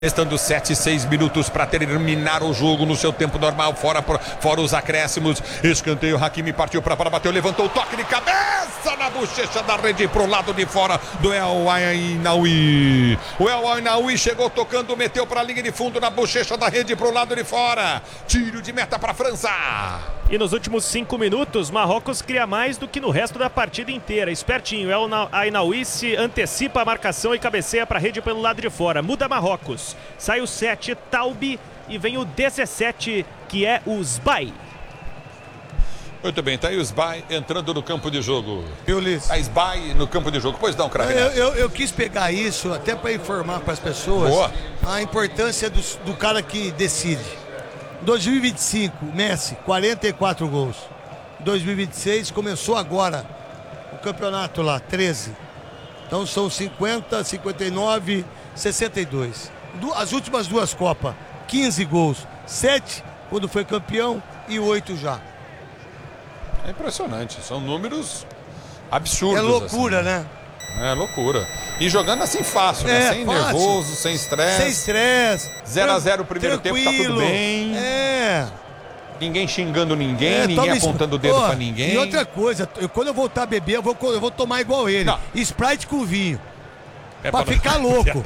Restando 7, 6 minutos para terminar o jogo no seu tempo normal, fora os acréscimos. Escanteio, Hakimi partiu para bateu, levantou o toque de cabeça na bochecha da rede pro lado de fora do El Ainaoui. O El Ainaoui chegou tocando, meteu para a linha de fundo na bochecha da rede pro lado de fora. Tiro de meta para a França. E nos últimos 5 minutos, Marrocos cria mais do que no resto da partida inteira. Espertinho, El Ainaoui se antecipa a marcação e cabeceia para a rede pelo lado de fora. Muda Marrocos. Sai o 7, Taubi, e vem o 17, que é o Sbai. Muito bem, tá aí o Sbai entrando no campo de jogo. Ulisses. A Sbai no campo de jogo. Pois não, craque. Eu quis pegar isso até para informar para as pessoas. Boa. A importância do cara que decide. 2025, Messi, 44 gols. 2026, começou agora o campeonato lá, 13. Então são 50, 59, 62. As últimas duas Copas, 15 gols. 7 quando foi campeão e 8 já. É impressionante, são números absurdos. É loucura, assim, né? É loucura. E jogando assim fácil, né? Sem fácil. nervoso, sem estresse. Sem estresse. 0-0 o primeiro tempo, tá tudo bem. Ninguém xingando ninguém, ninguém apontando o dedo pra ninguém. E outra coisa, quando eu voltar a beber, eu vou tomar igual ele. Não. Sprite com vinho. Pra ficar louco.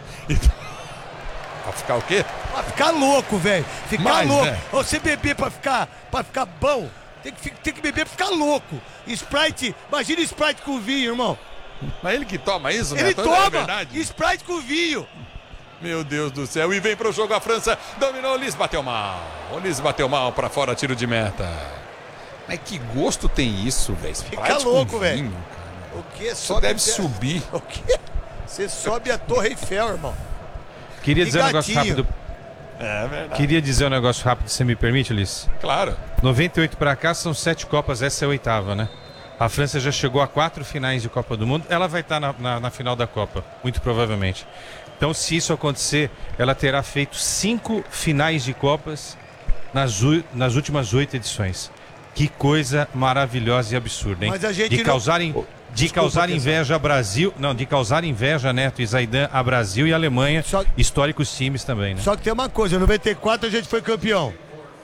Pra ficar o quê? Pra ficar louco, velho. Ficar louco. Né? Você beber pra ficar bom, tem que beber pra ficar louco. Sprite, imagina Sprite com vinho, irmão. Mas ele que toma isso, né? Ele toma verdade. Sprite com vinho. Meu Deus do céu. E vem pro jogo a França. Dominou, o Liz bateu mal. O Liz bateu mal pra fora, tiro de meta. Mas que gosto tem isso, velho? Fica louco, velho. O que? Só deve subir. O quê? Você sobe a Torre Eiffel, irmão. Queria dizer um negócio rápido. É verdade. Queria dizer um negócio rápido, se me permite, Liz? Claro. 98 pra cá são 7 Copas, essa é a 8ª, né? A França já chegou a 4 finais de Copa do Mundo. Ela vai estar na final da Copa, muito provavelmente. Então, se isso acontecer, ela terá feito 5 finais de Copas nas últimas 8 edições. Que coisa maravilhosa e absurda, hein? Mas a gente de causar inveja a Brasil, não, de causar inveja, Neto e Zaidan, a Brasil e a Alemanha, históricos times também, né? Só que tem uma coisa, em 94 a gente foi campeão.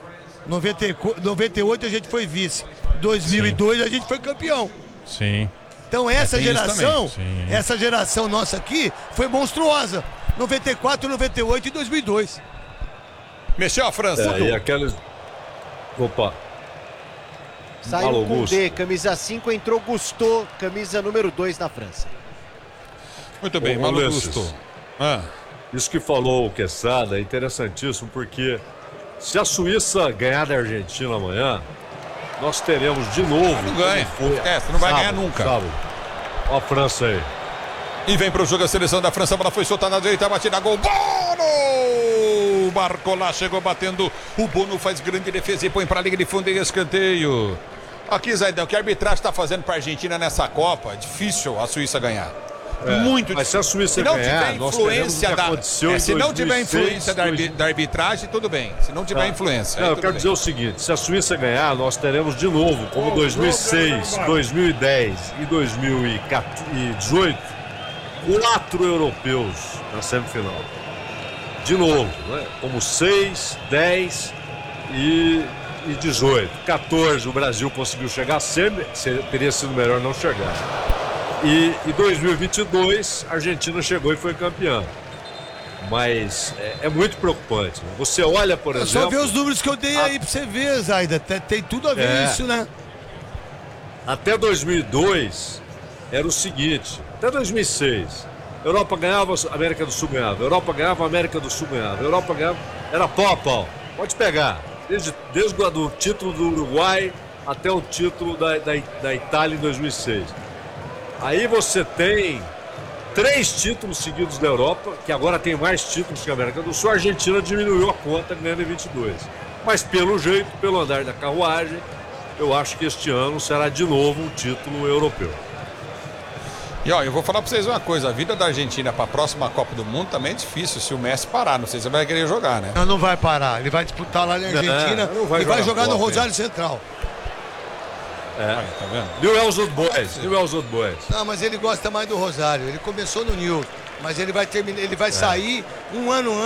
98 a gente foi vice. 2002 a gente foi campeão. Sim. Então essa geração nossa aqui foi monstruosa. 94, 98 e 2002. Mexeu a França. E aqueles... Opa. Saiu com D, camisa 5, entrou Gusto, camisa número 2 na França. Muito bem, Malo Gusto. Isso que falou o Quesada é interessantíssimo, porque se a Suíça ganhar da Argentina amanhã, nós teremos de novo... Não ganha, você não vai ganhar nunca. Sábado. Olha a França aí. E vem pro jogo a seleção da França, a bola foi soltada na direita, batida, gol, Bono! Marcou lá, chegou batendo, o Bono faz grande defesa e põe pra linha de fundo e escanteio. Aqui, Zaidão, que a arbitragem tá fazendo pra Argentina nessa Copa, difícil a Suíça ganhar. Muito difícil. Mas se a Suíça ganhar, nós teremos o que aconteceu em 2006, se não tiver influência da arbitragem, tudo bem. Se não tiver influência. Não, eu quero dizer o seguinte, se a Suíça ganhar, nós teremos de novo, como 2006, 2010 e 2018, 4 europeus na semifinal. De novo, né? Como 6, 10 e 18. 14 o Brasil conseguiu chegar, sempre teria sido melhor não chegar. E 2022 a Argentina chegou e foi campeã. Mas é muito preocupante. Né? Você olha, por exemplo... Só ver os números que eu dei aí pra você ver, Zaida. Tem tudo a ver isso, né? Até 2002 era o seguinte. Até 2006, Europa ganhava, América do Sul ganhava. Europa ganhava, América do Sul ganhava. Europa ganhava, era pau a pau. Pode pegar. Desde o título do Uruguai até o título da Itália em 2006. Aí você tem 3 títulos seguidos da Europa, que agora tem mais títulos que a América do Sul. A Argentina diminuiu a conta, ganhando em 22. Mas pelo jeito, pelo andar da carruagem, eu acho que este ano será de novo um título europeu. E ó, eu vou falar pra vocês uma coisa, a vida da Argentina pra próxima Copa do Mundo também é difícil se o Messi parar, não sei se ele vai querer jogar, né? Não vai parar, ele vai disputar lá na Argentina e vai jogar no Rosário Central. Tá vendo? Newell's Old Boys. Não, mas ele gosta mais do Rosário, ele começou no Newell's. Mas ele vai terminar, ele vai sair um ano